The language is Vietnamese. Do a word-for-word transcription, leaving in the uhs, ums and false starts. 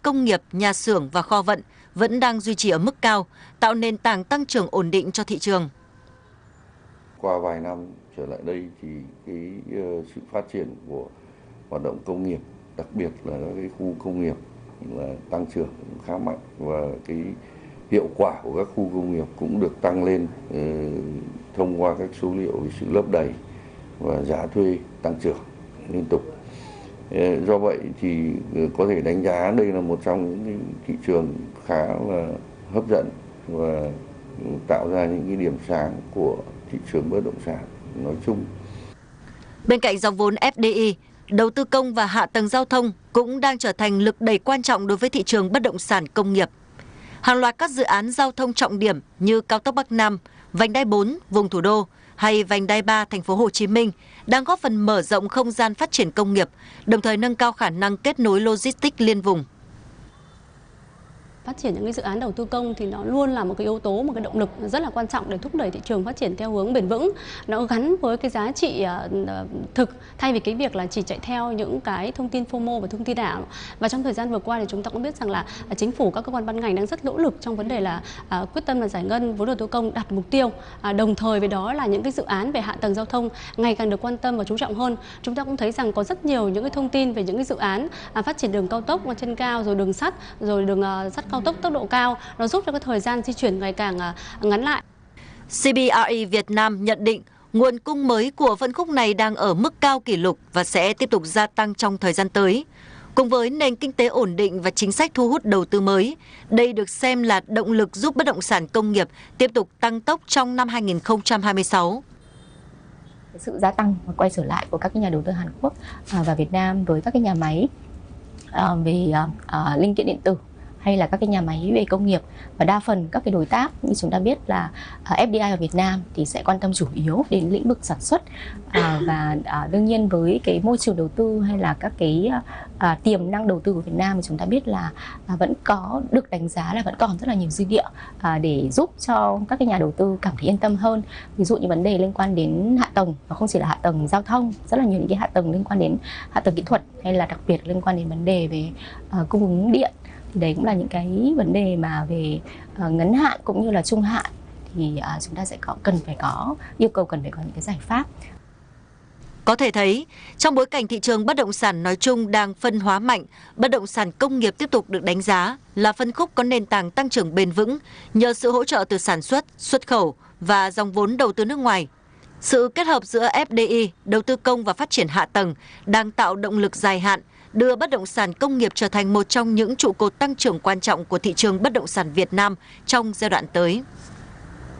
xuất công nghiệp, nhà xưởng và kho vận vẫn đang duy trì ở mức cao, tạo nền tảng tăng trưởng ổn định cho thị trường. Qua vài năm trở lại đây thì cái uh, sự phát triển của hoạt động công nghiệp, đặc biệt là các cái khu công nghiệp là tăng trưởng khá mạnh và cái hiệu quả của các khu công nghiệp cũng được tăng lên uh, thông qua các số liệu về sự lấp đầy và giá thuê tăng trưởng liên tục. Uh, do vậy thì uh, có thể đánh giá đây là một trong những cái thị trường khá là hấp dẫn và tạo ra những cái điểm sáng của thị trường bất động sản nói chung. Bên cạnh dòng vốn ép đê i, đầu tư công và hạ tầng giao thông cũng đang trở thành lực đẩy quan trọng đối với thị trường bất động sản công nghiệp. Hàng loạt các dự án giao thông trọng điểm như cao tốc Bắc Nam, vành đai bốn vùng thủ đô hay vành đai ba thành phố Hồ Chí Minh đang góp phần mở rộng không gian phát triển công nghiệp, đồng thời nâng cao khả năng kết nối logistics liên vùng. Phát triển những cái dự án đầu tư công thì nó luôn là một cái yếu tố, một cái động lực rất là quan trọng để thúc đẩy thị trường phát triển theo hướng bền vững. Nó gắn với cái giá trị thực thay vì cái việc là chỉ chạy theo những cái thông tin phô mô và thông tin ảo. Và trong thời gian vừa qua thì chúng ta cũng biết rằng là chính phủ, các cơ quan ban ngành đang rất nỗ lực trong vấn đề là quyết tâm là giải ngân vốn đầu tư công đạt mục tiêu. Đồng thời với đó là những cái dự án về hạ tầng giao thông ngày càng được quan tâm và chú trọng hơn. Chúng ta cũng thấy rằng có rất nhiều những cái thông tin về những cái dự án phát triển đường cao tốc trên cao, rồi đường sắt, rồi đường sắt cao tốc tốc độ cao, nó giúp cho cái thời gian di chuyển ngày càng ngắn lại. xê bê rờ e Việt Nam nhận định nguồn cung mới của phân khúc này đang ở mức cao kỷ lục và sẽ tiếp tục gia tăng trong thời gian tới. Cùng với nền kinh tế ổn định và chính sách thu hút đầu tư mới, đây được xem là động lực giúp bất động sản công nghiệp tiếp tục tăng tốc trong năm hai nghìn không trăm hai mươi sáu. Sự gia tăng và quay trở lại của các nhà đầu tư Hàn Quốc và Việt Nam với các cái nhà máy về linh kiện điện tử hay là các cái nhà máy về công nghiệp, và đa phần các cái đối tác như chúng ta biết là ép đê i ở Việt Nam thì sẽ quan tâm chủ yếu đến lĩnh vực sản xuất, và đương nhiên với cái môi trường đầu tư hay là các cái tiềm năng đầu tư của Việt Nam thì chúng ta biết là vẫn có được đánh giá là vẫn còn rất là nhiều dư địa để giúp cho các cái nhà đầu tư cảm thấy yên tâm hơn. Ví dụ như vấn đề liên quan đến hạ tầng, và không chỉ là hạ tầng giao thông, rất là nhiều những cái hạ tầng liên quan đến hạ tầng kỹ thuật, hay là đặc biệt liên quan đến vấn đề về cung ứng điện. Thì đấy cũng là những cái vấn đề mà về uh, ngắn hạn cũng như là trung hạn thì uh, chúng ta sẽ có cần phải có yêu cầu cần phải có những cái giải pháp. Có thể thấy, trong bối cảnh thị trường bất động sản nói chung đang phân hóa mạnh, bất động sản công nghiệp tiếp tục được đánh giá là phân khúc có nền tảng tăng trưởng bền vững nhờ sự hỗ trợ từ sản xuất, xuất khẩu và dòng vốn đầu tư nước ngoài. Sự kết hợp giữa ép đê i, đầu tư công và phát triển hạ tầng đang tạo động lực dài hạn, đưa bất động sản công nghiệp trở thành một trong những trụ cột tăng trưởng quan trọng của thị trường bất động sản Việt Nam trong giai đoạn tới.